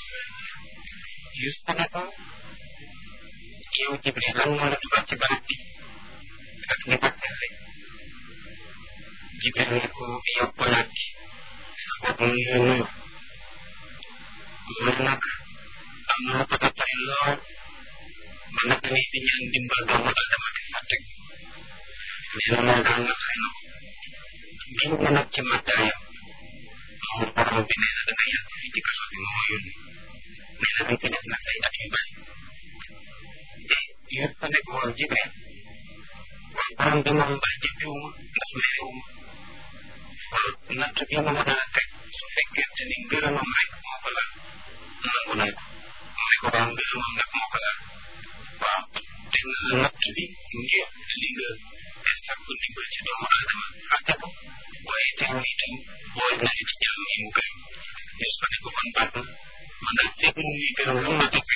Yuusufa ne ko yow Jibril lan moo la dugal ci barab bi ak ni ko teewee Jibril ne ko yow ko laaj sa bopp mu ngi nuyu loolu nag am na lu ko toppale lool ba nag ni di ñaan dimbal doomu Aadama di fàtte nee na moom daal nag xëy na ko biñ ko nag ci màggaayam moom borom bi nee na da nga yàgg fii ci kaso bi moo ma yónni nee na dañ ko def nag ay at yu bari te yëpp ko nekk woon Jibril waaye borom bi moom mbaa jëppiwuma ndax merewuma wala natt bi ma mën a teg su fekkente ni ngërëmam rek moo ko laal nangu nañ ko mu ne ko waaw ngërëmam nag moo ko laal waaw teg na la natt bi ngir li nga sàkku ndimbal ci doomu aadama fàtte ko waaye teg na itam boole na ci jàmm yi mu gërëm Yuusufa ne ko kon baax na man daal fekk mu ngi gërëm lu ma teg